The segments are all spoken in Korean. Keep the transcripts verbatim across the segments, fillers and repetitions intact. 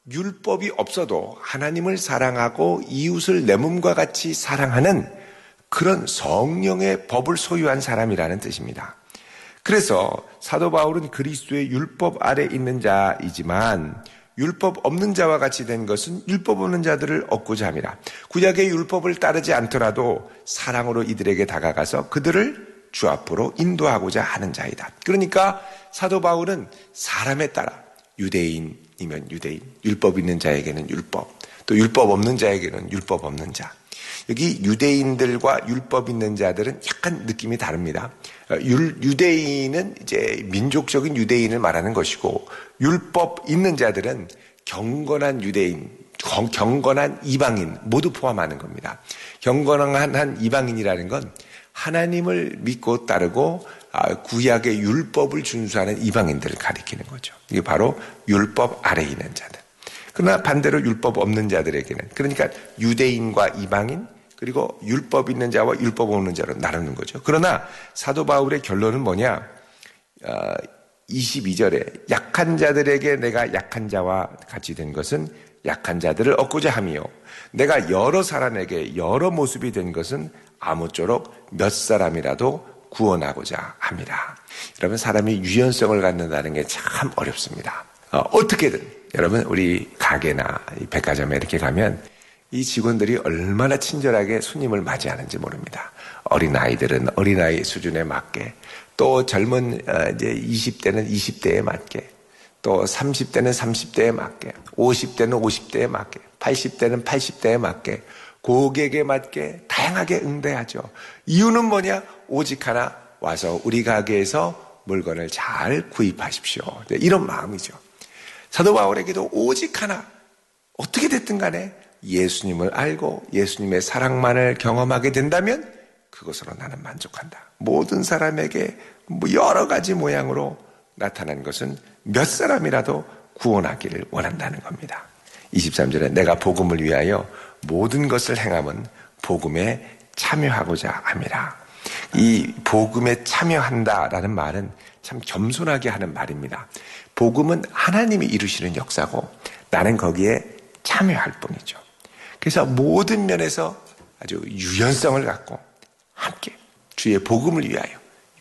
율법이 없어도 하나님을 사랑하고 이웃을 내 몸과 같이 사랑하는 그런 성령의 법을 소유한 사람이라는 뜻입니다. 그래서 사도 바울은 그리스도의 율법 아래 있는 자이지만 율법 없는 자와 같이 된 것은 율법 없는 자들을 얻고자 합니다. 구약의 율법을 따르지 않더라도 사랑으로 이들에게 다가가서 그들을 주 앞으로 인도하고자 하는 자이다. 그러니까 사도 바울은 사람에 따라 유대인이면 유대인, 율법 있는 자에게는 율법, 또 율법 없는 자에게는 율법 없는 자. 여기 유대인들과 율법 있는 자들은 약간 느낌이 다릅니다. 유대인은 이제 민족적인 유대인을 말하는 것이고 율법 있는 자들은 경건한 유대인, 경건한 이방인 모두 포함하는 겁니다. 경건한 이방인이라는 건 하나님을 믿고 따르고 구약의 율법을 준수하는 이방인들을 가리키는 거죠. 이게 바로 율법 아래에 있는 자들. 그러나 반대로 율법 없는 자들에게는, 그러니까 유대인과 이방인 그리고 율법 있는 자와 율법 없는 자로 나누는 거죠. 그러나 사도 바울의 결론은 뭐냐? 이십이 절에 약한 자들에게 내가 약한 자와 같이 된 것은 약한 자들을 얻고자 함이요, 내가 여러 사람에게 여러 모습이 된 것은 아무쪼록 몇 사람이라도 구원하고자 합니다. 여러분, 사람이 유연성을 갖는다는 게 참 어렵습니다. 어, 어떻게든 여러분, 우리 가게나 백화점에 이렇게 가면 이 직원들이 얼마나 친절하게 손님을 맞이하는지 모릅니다. 어린아이들은 어린아이 수준에 맞게, 또 젊은 이제 이십 대는 이십 대에 맞게, 또 삼십 대는 삼십 대에 맞게, 오십 대는 오십 대에 맞게, 팔십 대는 팔십 대에 맞게, 고객에 맞게 다양하게 응대하죠. 이유는 뭐냐? 오직 하나, 와서 우리 가게에서 물건을 잘 구입하십시오. 이런 마음이죠. 사도 바울에게도 오직 하나, 어떻게 됐든 간에 예수님을 알고 예수님의 사랑만을 경험하게 된다면 그것으로 나는 만족한다. 모든 사람에게 여러 가지 모양으로 나타난 것은 몇 사람이라도 구원하기를 원한다는 겁니다. 이십삼 절에 내가 복음을 위하여 모든 것을 행함은 복음에 참여하고자 함이라. 이 복음에 참여한다라는 말은 참 겸손하게 하는 말입니다. 복음은 하나님이 이루시는 역사고 나는 거기에 참여할 뿐이죠. 그래서 모든 면에서 아주 유연성을 갖고 함께 주의 복음을 위하여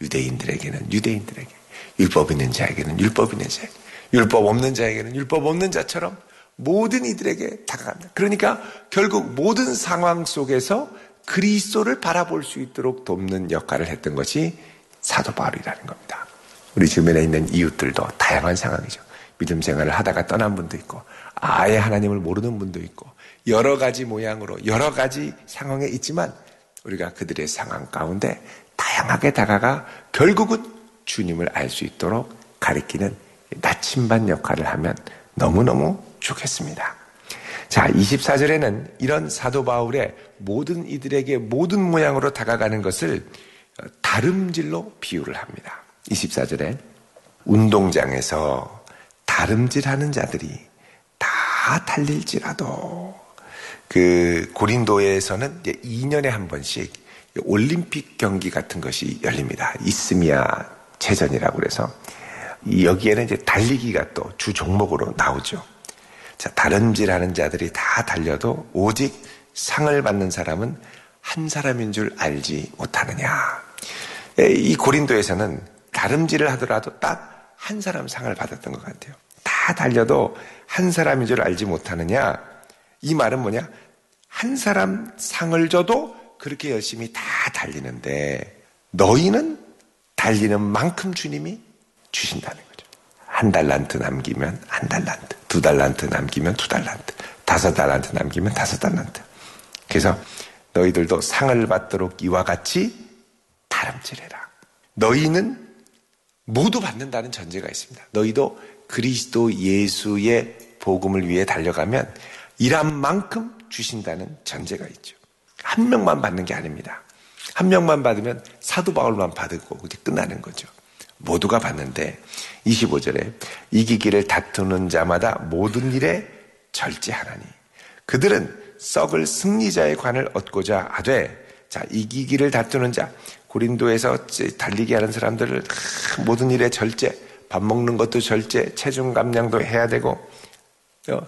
유대인들에게는 유대인들에게, 율법 있는 자에게는 율법 있는 자에게, 율법 없는 자에게는 율법 없는 자처럼 모든 이들에게 다가갑니다. 그러니까 결국 모든 상황 속에서 그리스도를 바라볼 수 있도록 돕는 역할을 했던 것이 사도 바울이라는 겁니다. 우리 주변에 있는 이웃들도 다양한 상황이죠. 믿음 생활을 하다가 떠난 분도 있고 아예 하나님을 모르는 분도 있고 여러 가지 모양으로 여러 가지 상황에 있지만 우리가 그들의 상황 가운데 다양하게 다가가 결국은 주님을 알 수 있도록 가리키는 나침반 역할을 하면 너무너무 좋겠습니다. 자, 이십사 절에는 이런 사도 바울의 모든 이들에게 모든 모양으로 다가가는 것을 다름질로 비유를 합니다. 이십사 절에 운동장에서 다름질하는 자들이 다 달릴지라도, 그 고린도에서는 이제 이 년에 한 번씩 올림픽 경기 같은 것이 열립니다. 이스미아 체전이라고 그래서 여기에는 이제 달리기가 또 주 종목으로 나오죠. 자, 다름질하는 자들이 다 달려도 오직 상을 받는 사람은 한 사람인 줄 알지 못하느냐. 이 고린도에서는 다름질을 하더라도 딱 한 사람 상을 받았던 것 같아요. 다 달려도 한 사람인 줄 알지 못하느냐. 이 말은 뭐냐? 한 사람 상을 줘도 그렇게 열심히 다 달리는데 너희는 달리는 만큼 주님이 주신다는 거죠. 한 달란트 남기면 한 달란트, 두 달란트 남기면 두 달란트, 다섯 달란트 남기면 다섯 달란트. 그래서 너희들도 상을 받도록 이와 같이 다름질해라. 너희는 모두 받는다는 전제가 있습니다. 너희도 그리스도 예수의 복음을 위해 달려가면 일한 만큼 주신다는 전제가 있죠. 한 명만 받는 게 아닙니다. 한 명만 받으면 사도 바울만 받고 그게 끝나는 거죠. 모두가 받는데 이십오 절에 이기기를 다투는 자마다 모든 일에 절제하나니 그들은 썩을 승리자의 관을 얻고자 하되. 자, 이기기를 다투는 자, 고린도에서 달리기 하는 사람들을 모든 일에 절제, 밥 먹는 것도 절제, 체중 감량도 해야 되고